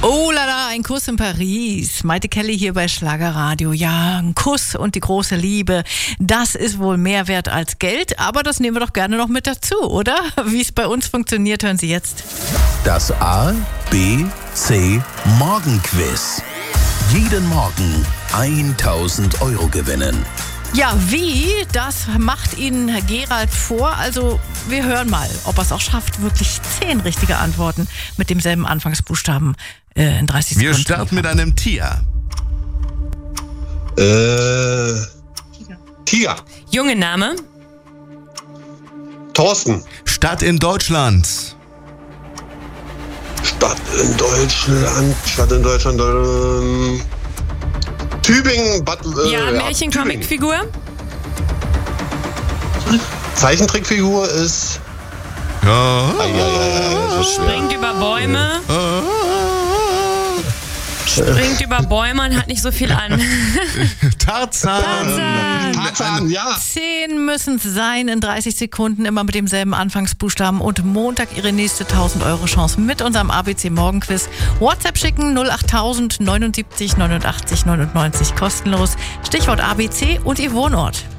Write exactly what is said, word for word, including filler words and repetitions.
Oh la la, ein Kuss in Paris. Maite Kelly hier bei Schlagerradio. Ja, ein Kuss und die große Liebe, das ist wohl mehr wert als Geld, aber das nehmen wir doch gerne noch mit dazu, oder? Wie es bei uns funktioniert, hören Sie jetzt. Das A, B, C Morgenquiz. Jeden Morgen tausend Euro gewinnen. Ja, wie? Das macht Ihnen Herr Gerald vor. Also wir hören mal, ob er es auch schafft, wirklich zehn richtige Antworten mit demselben Anfangsbuchstaben äh, in dreißig Sekunden. Wir starten mit einem Tier. Äh, Tiger. Junge Name. Thorsten. Stadt in Deutschland. Stadt in Deutschland. Stadt in Deutschland. Ähm, Tübingen. Bad, äh, Ja, ja, Märchen-Comic-Figur. Zeichentrickfigur ist. Ja. Ah, ja, ja, ja, das ist schwer. Springt über Bäume. Springt über Bäume und hat nicht so viel an. Tarzan. Tarzan. Tarzan, ja. Zehn müssen es sein in dreißig Sekunden, immer mit demselben Anfangsbuchstaben. Und Montag Ihre nächste tausend Euro Chance mit unserem A B C Morgenquiz. WhatsApp schicken null achttausend neunundsiebzig neunundachtzig neunundneunzig kostenlos. Stichwort A B C und Ihr Wohnort.